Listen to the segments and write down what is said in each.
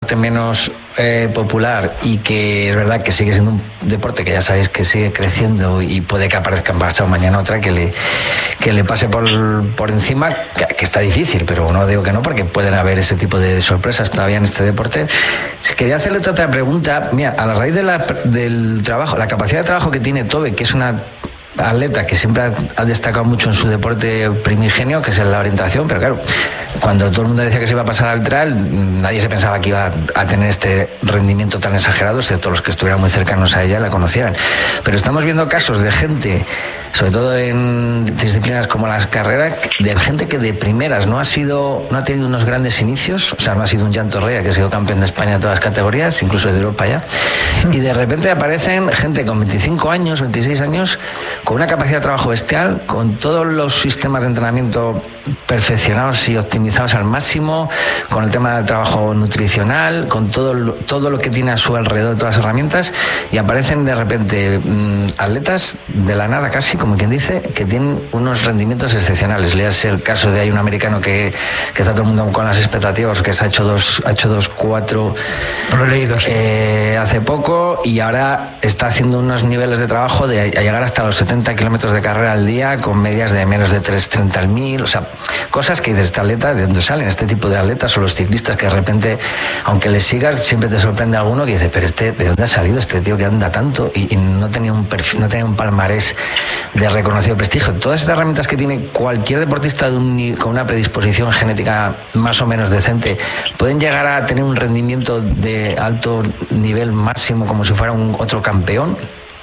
deporte menos popular y que es verdad que sigue siendo un deporte que ya sabéis que sigue creciendo y puede que aparezca pasado mañana otra que le pase por encima, que está difícil, pero no digo que no, porque pueden haber ese tipo de sorpresas todavía en este deporte. Quería hacerle otra pregunta. Mira, a la raíz del trabajo, la capacidad de trabajo que tiene Tobe, que es una atleta que siempre ha destacado mucho en su deporte primigenio, que es la orientación, pero claro, cuando todo el mundo decía que se iba a pasar al trail, nadie se pensaba que iba a tener este rendimiento tan exagerado, excepto los que estuvieran muy cercanos a ella la conocieran. Pero estamos viendo casos de gente, sobre todo en disciplinas como las carreras, de gente que de primeras no ha tenido unos grandes inicios, o sea, no ha sido un Jan Torrea, que ha sido campeón de España en todas las categorías, incluso de Europa ya, y de repente aparecen gente con 25 años, 26 años, con una capacidad de trabajo bestial, con todos los sistemas de entrenamiento perfeccionados y optimizados al máximo, con el tema del trabajo nutricional, con todo lo que tiene a su alrededor, todas las herramientas, y aparecen de repente atletas de la nada casi, como quien dice, que tienen unos rendimientos excepcionales. Leas el caso de hay un americano que está todo el mundo con las expectativas, que se ha hecho 2.4 lo he leído, sí. Hace poco, y ahora está haciendo unos niveles de trabajo de llegar hasta los 70 kilómetros de carrera al día con medias de menos de 3.30 al 1000, o sea, cosas que de este atleta, de dónde salen este tipo de atletas, o los ciclistas que de repente, aunque les sigas, siempre te sorprende alguno que dice, pero ¿de dónde ha salido este tío que anda tanto? Y no tenía un perfil, no tenía un palmarés de reconocido prestigio. Todas estas herramientas que tiene cualquier deportista con una predisposición genética más o menos decente, pueden llegar a tener un rendimiento de alto nivel máximo como si fuera otro campeón.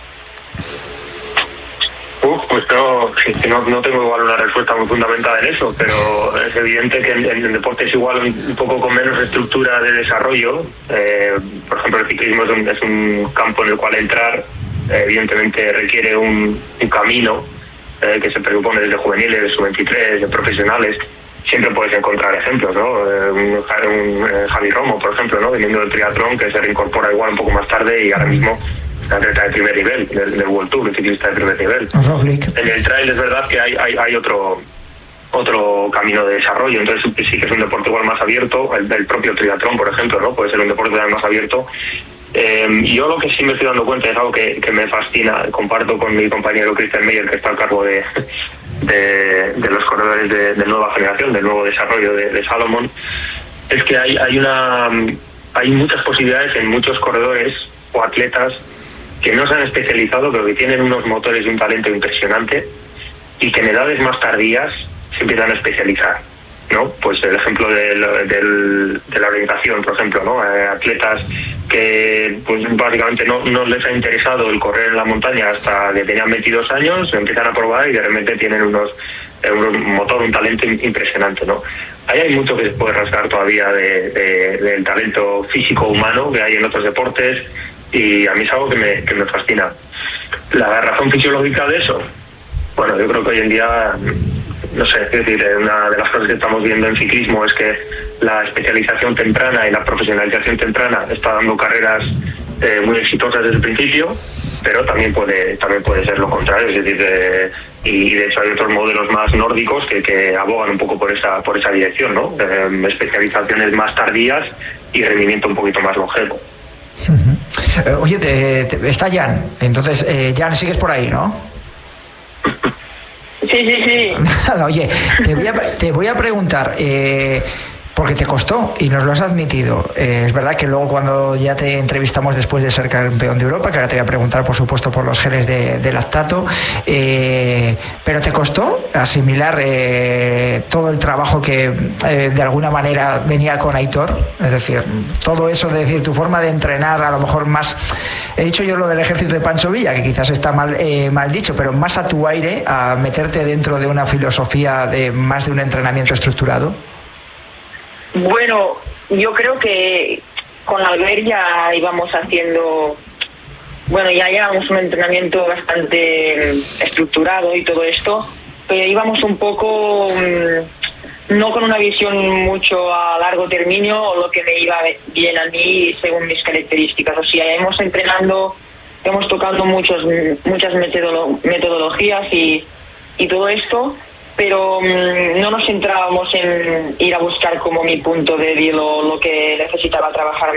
Pues no tengo igual una respuesta muy fundamentada en eso, pero es evidente que en deportes igual un poco con menos estructura de desarrollo, por ejemplo el ciclismo es un campo en el cual entrar evidentemente requiere un camino que se presupone desde juveniles, de sub-23, de profesionales. Siempre puedes encontrar ejemplos, ¿no? Un Javi Romo, por ejemplo, ¿no? Viniendo del triatlón, que se reincorpora igual un poco más tarde y ahora mismo atleta de primer nivel, del World Tour, ciclista de primer nivel. En el trail es verdad que hay otro camino de desarrollo, entonces sí que es un deporte igual más abierto, el propio triatlón, por ejemplo, ¿no? Puede ser un deporte más abierto. Y yo lo que sí me estoy dando cuenta es algo que me fascina, comparto con mi compañero Christian Meyer, que está a cargo de los corredores de nueva generación, del nuevo desarrollo de Salomon, es que hay muchas posibilidades en muchos corredores o atletas que no se han especializado, pero que tienen unos motores y un talento impresionante y que en edades más tardías se empiezan a especializar, ¿no? Pues el ejemplo de la orientación, por ejemplo, ¿no? Atletas que pues básicamente no les ha interesado el correr en la montaña hasta que tenían 22 años, empiezan a probar y de repente tienen un motor, un talento impresionante, ¿no? Ahí hay mucho que se puede rascar todavía del talento físico humano que hay en otros deportes, y a mí es algo que me fascina. La razón fisiológica de eso, bueno, yo creo que hoy en día, no sé, es decir, una de las cosas que estamos viendo en ciclismo es que la especialización temprana y la profesionalización temprana está dando carreras muy exitosas desde el principio, pero también puede ser lo contrario, es decir, y de hecho hay otros modelos más nórdicos que abogan un poco por esa dirección, ¿no? Especializaciones más tardías y rendimiento un poquito más longevo. Oye, está Jan, entonces Jan, sigues por ahí, ¿no? Sí. Nada, oye, te voy a preguntar, porque te costó y nos lo has admitido. Es verdad que luego cuando ya te entrevistamos después de ser campeón de Europa, que ahora te voy a preguntar por supuesto por los genes de lactato, pero te costó asimilar todo el trabajo que de alguna manera venía con Aitor, es decir, todo eso de decir tu forma de entrenar, a lo mejor más, he dicho yo lo del ejército de Pancho Villa, que quizás está mal dicho, pero más a tu aire, a meterte dentro de una filosofía de más de un entrenamiento estructurado. Bueno, yo creo que con Albert ya íbamos haciendo, bueno, ya llevamos un entrenamiento bastante estructurado y todo esto, pero íbamos un poco no con una visión mucho a largo término o lo que me iba bien a mí según mis características. O sea, hemos tocado muchas metodologías y todo esto, pero no nos centrábamos en ir a buscar como mi punto débil o lo que necesitaba trabajar